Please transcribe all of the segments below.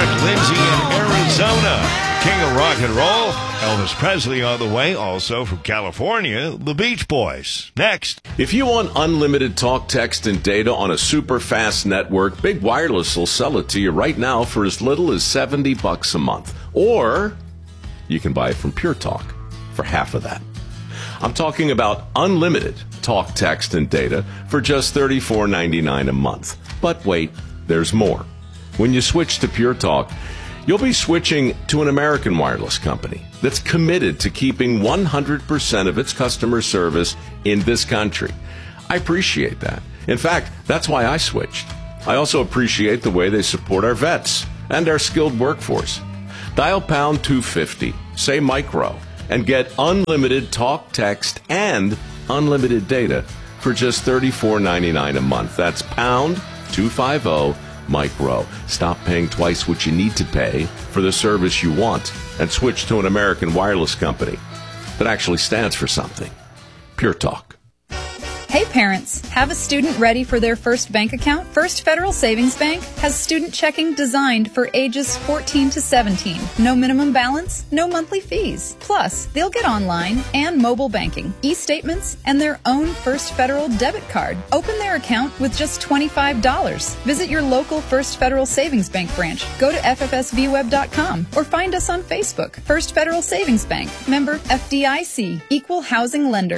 Mark Lindsay in Arizona. King of rock and roll, Elvis Presley on the way. Also from California, the Beach Boys. Next. If you want unlimited talk, text, and data on a super fast network, Big Wireless will sell it to you right now for as little as $70 a month. Or you can buy it from Pure Talk for half of that. I'm talking about unlimited talk, text, and data for just $34.99 a month. But wait, there's more. When you switch to Pure Talk, you'll be switching to an American wireless company that's committed to keeping 100% of its customer service in this country. I appreciate that. In fact, that's why I switched. I also appreciate the way they support our vets and our skilled workforce. Dial pound 250, say micro, and get unlimited talk, text, and unlimited data for just $34.99 a month. That's pound 250 micro. Stop paying twice what you need to pay for the service you want and switch to an American wireless company that actually stands for something. Pure Talk. Hey parents, have a student ready for their first bank account? First Federal Savings Bank has student checking designed for ages 14 to 17. No minimum balance, no monthly fees. Plus, they'll get online and mobile banking, e-statements, and their own First Federal debit card. Open their account with just $25. Visit your local First Federal Savings Bank branch. Go to ffsbweb.com or find us on Facebook. First Federal Savings Bank, member FDIC, equal housing lender.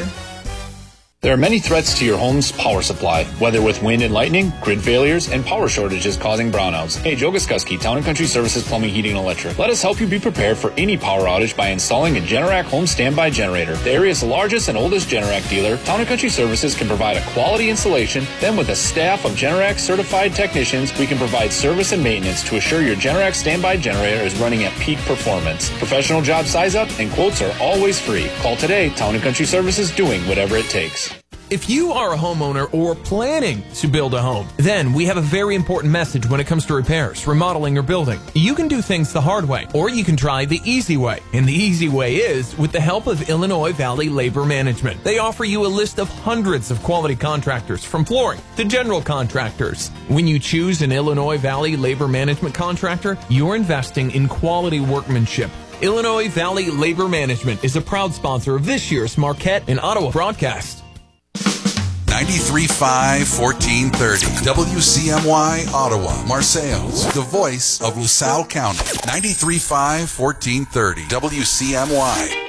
There are many threats to your home's power supply, whether with wind and lightning, grid failures, and power shortages causing brownouts. Hey, Joe Guskuski, Town & Country Services Plumbing, Heating, and Electric. Let us help you be prepared for any power outage by installing a Generac home standby generator. The area's largest and oldest Generac dealer, Town & Country Services can provide a quality installation. Then with a staff of Generac certified technicians, we can provide service and maintenance to assure your Generac standby generator is running at peak performance. Professional job size up and quotes are always free. Call today. Town & Country Services, doing whatever it takes. If you are a homeowner or planning to build a home, then we have a very important message when it comes to repairs, remodeling, or building. You can do things the hard way, or you can try the easy way. And the easy way is with the help of Illinois Valley Labor Management. They offer you a list of hundreds of quality contractors, from flooring to general contractors. When you choose an Illinois Valley Labor Management contractor, you're investing in quality workmanship. Illinois Valley Labor Management is a proud sponsor of this year's Marquette and Ottawa broadcast. 93.5, 1430. WCMY, Ottawa, Marseilles, the voice of LaSalle County. 93.5, 1430. WCMY.